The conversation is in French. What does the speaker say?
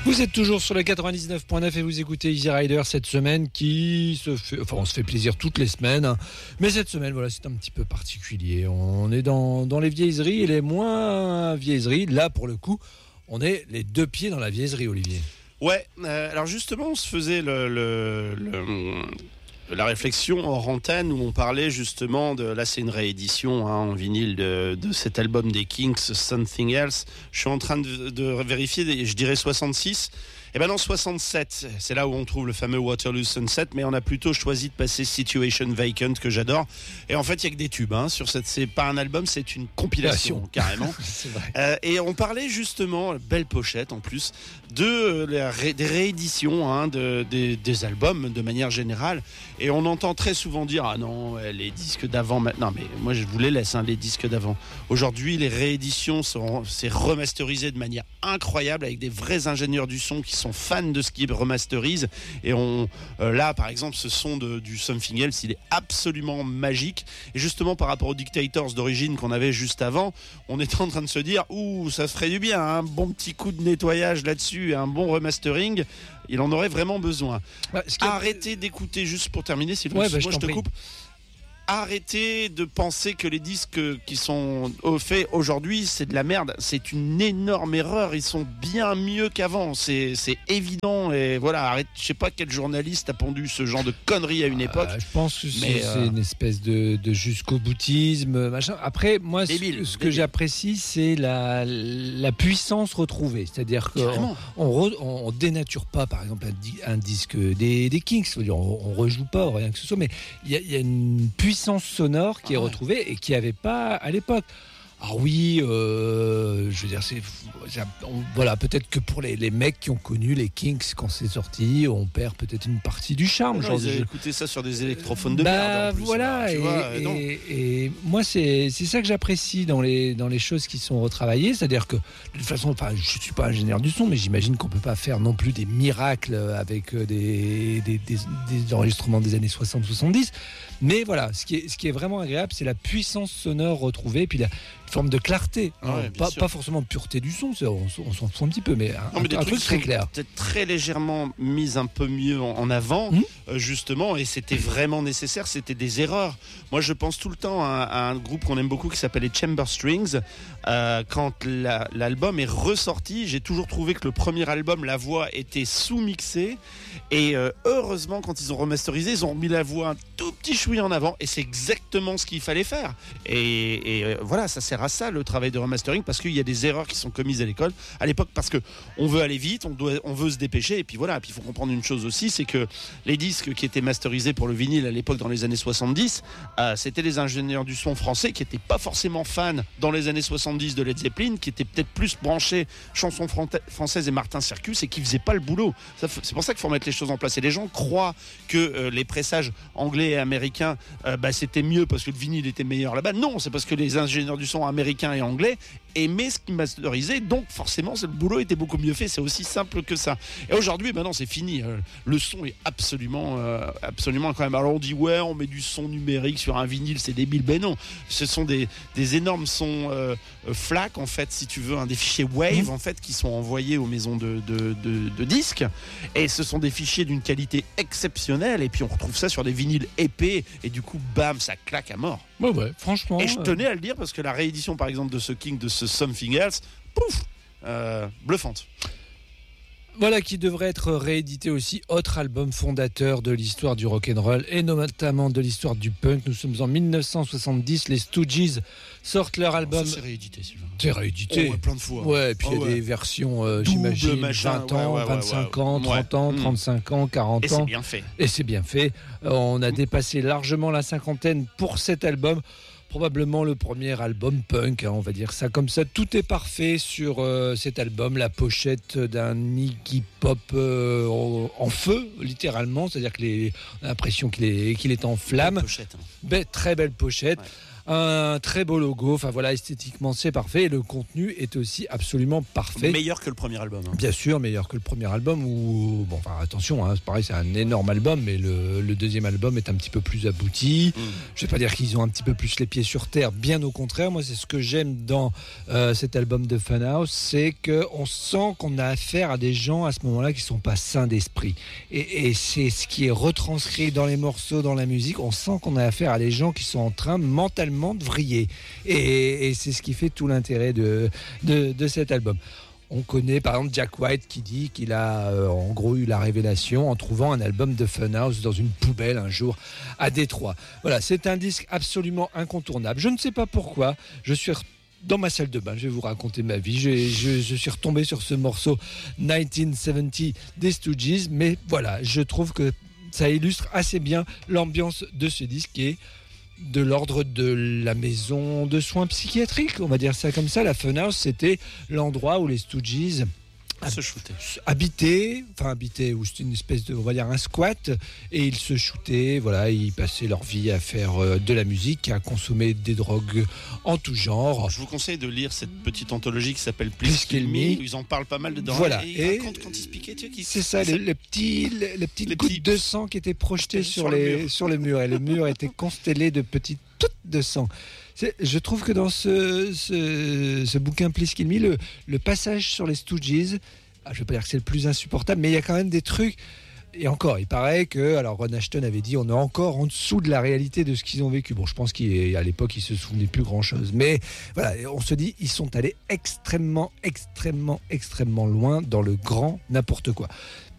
Vous êtes toujours sur le 99.9 et vous écoutez Easy Rider cette semaine on se fait plaisir toutes les semaines, hein. Mais cette semaine, voilà, c'est un petit peu particulier. On est dans les vieilleries et les moins vieilleries. Là, pour le coup, on est les deux pieds dans la vieillerie, Olivier. Ouais, alors justement, on se faisait la réflexion hors antenne où on parlait justement là c'est une réédition en vinyle de cet album des Kinks, Something Else. Je suis en train de vérifier, je dirais 66. Et ben non, 67, c'est là où on trouve le fameux Waterloo Sunset, mais on a plutôt choisi de passer Situation Vacant, que j'adore. Et en fait, il y a que des tubes, sur c'est pas un album, c'est une compilation, carrément. C'est vrai. Et on parlait justement, belle pochette en plus, des rééditions des albums de manière générale. Et on entend très souvent dire, ah non, les disques d'avant maintenant. Mais moi, je vous les laisse, les disques d'avant. Aujourd'hui, les rééditions c'est remasterisé de manière incroyable avec des vrais ingénieurs du son qui sont fans de ce qu'ils remasterisent. Et là, par exemple, ce son du Something Else, il est absolument magique. Et justement, par rapport aux Dictators d'origine qu'on avait juste avant, on était en train de se dire, ça se ferait du bien, un bon petit coup de nettoyage là-dessus et un bon remastering. Il en aurait vraiment besoin. Arrêtez d'écouter, juste pour terminer, Sylvain, moi je te coupe. Arrêtez de penser que les disques qui sont faits aujourd'hui, c'est de la merde. C'est une énorme erreur. Ils sont bien mieux qu'avant. C'est évident. Et voilà, arrête. Je sais pas quel journaliste a pondu ce genre de conneries à une époque. Je pense que c'est une espèce de jusqu'au boutisme, machin. Après, moi, ce que j'apprécie, c'est la puissance retrouvée. C'est-à-dire qu'on dénature pas, par exemple, un disque des Kinks. On rejoue pas, rien que ce soit. Mais il y a une puissance sonore qui est retrouvée et qui n'y avait pas à l'époque. Ah oui, je veux dire, voilà, peut-être que pour les mecs qui ont connu les Kinks quand c'est sorti, on perd peut-être une partie du charme. J'ai écouté ça sur des électrophones de merde. En plus, voilà, et moi c'est ça que j'apprécie dans les choses qui sont retravaillées, c'est-à-dire que de toute façon, je suis pas ingénieur du son, mais j'imagine qu'on peut pas faire non plus des miracles avec des enregistrements des années 60-70. Mais voilà, ce qui est vraiment agréable, c'est la puissance sonore retrouvée, puis la forme de clarté, pas forcément de pureté du son, on s'en fout un petit peu, mais un truc très clair. Peut-être très légèrement mis un peu mieux en avant, justement, et c'était vraiment nécessaire, c'était des erreurs. Moi, je pense tout le temps à un groupe qu'on aime beaucoup qui s'appelle les Chamber Strings. Quand l'album est ressorti, j'ai toujours trouvé que le premier album, la voix était sous-mixée, et heureusement, quand ils ont remasterisé, ils ont remis la voix un tout petit chouïa en avant, et c'est exactement ce qu'il fallait faire. Et voilà, ça sert à ça le travail de remastering, parce qu'il y a des erreurs qui sont commises à l'époque, parce que on veut aller vite, on veut se dépêcher, et puis voilà. Et puis il faut comprendre une chose aussi, c'est que les disques qui étaient masterisés pour le vinyle à l'époque dans les années 70, c'était les ingénieurs du son français qui n'étaient pas forcément fans dans les années 70 de Led Zeppelin, qui étaient peut-être plus branchés chansons françaises et Martin Circus, et qui faisaient pas le boulot. C'est pour ça qu'il faut remettre les choses en place. Et les gens croient que les pressages anglais et américains, c'était mieux parce que le vinyle était meilleur là-bas. Non, c'est parce que les ingénieurs du son américains et anglais aimaient ce qu'ils masterisaient, donc forcément le boulot était beaucoup mieux fait. C'est aussi simple que ça. Et aujourd'hui, maintenant c'est fini. Le son est absolument incroyable. Alors on dit on met du son numérique sur un vinyle, c'est débile. Ben non, ce sont des énormes sons FLAC en fait, si tu veux, des fichiers Wave en fait qui sont envoyés aux maisons de disques, et ce sont des fichiers d'une qualité exceptionnelle, et puis on retrouve ça sur des vinyles épais, et du coup bam, ça claque à mort. Ouais, franchement. Et je tenais à le dire parce que la réédition par exemple de ce King, de ce Something Else, bluffante. Voilà qui devrait être réédité aussi, autre album fondateur de l'histoire du rock'n'roll et notamment de l'histoire du punk. Nous sommes en 1970, les Stooges sortent leur album. Ça c'est réédité, Sylvain. C'est réédité. Plein de fois. Ouais, et puis il y a des versions, j'imagine, 20 ans, 25 ans, 30 ans, 35 ans, 40 ans. Et c'est bien fait. Et c'est bien fait. On a dépassé largement la cinquantaine pour cet album. Probablement le premier album punk, on va dire ça comme ça. Tout est parfait sur cet album. La pochette d'un Iggy Pop en feu, littéralement. C'est-à-dire qu'on a l'impression qu'il est en flamme. Belle pochette. Très belle pochette. Ouais. un très beau logo. Enfin voilà, esthétiquement c'est parfait. Et le contenu est aussi absolument parfait. Meilleur que le premier album. Bien sûr, meilleur que le premier album. Bon, enfin attention, c'est pareil, c'est un énorme album, mais le deuxième album est un petit peu plus abouti. Je vais pas dire qu'ils ont un petit peu plus les pieds sur terre. Bien au contraire, moi c'est ce que j'aime dans cet album de Funhouse, c'est qu'on sent qu'on a affaire à des gens à ce moment-là qui sont pas sains d'esprit. Et c'est ce qui est retranscrit dans les morceaux, dans la musique. On sent qu'on a affaire à des gens qui sont en train mentalement de vriller. Et c'est ce qui fait tout l'intérêt de cet album. On connaît par exemple Jack White qui dit qu'il a en gros eu la révélation en trouvant un album de Funhouse dans une poubelle un jour à Détroit. Voilà, c'est un disque absolument incontournable. Je ne sais pas pourquoi, je suis dans ma salle de bain, je vais vous raconter ma vie. Je suis retombé sur ce morceau 1970 des Stooges, mais voilà, je trouve que ça illustre assez bien l'ambiance de ce disque qui est de l'ordre de la maison de soins psychiatriques, on va dire ça comme ça. La Funhouse, c'était l'endroit où les Stooges habitaient, ou c'était une espèce de, on va dire un squat, et ils se shootaient, voilà, ils passaient leur vie à faire de la musique, à consommer des drogues en tout genre. Je vous conseille de lire cette petite anthologie qui s'appelle Please Kill Me, où ils en parlent pas mal dedans. Voilà. Et ils racontent quand ils se piquaient, c'est ça, les petites gouttes de sang qui étaient projetées sur le mur, et le mur était constellé de petites gouttes de sang. Je trouve que dans ce bouquin Please Kill Me, le passage sur les Stooges, je ne vais pas dire que c'est le plus insupportable, mais il y a quand même des trucs. Et encore, il paraît que, alors Ron Ashton avait dit, on est encore en dessous de la réalité de ce qu'ils ont vécu. Bon, je pense qu'à l'époque, ils se souvenaient plus grand-chose. Mais voilà, on se dit, ils sont allés extrêmement, extrêmement, extrêmement loin dans le grand n'importe quoi.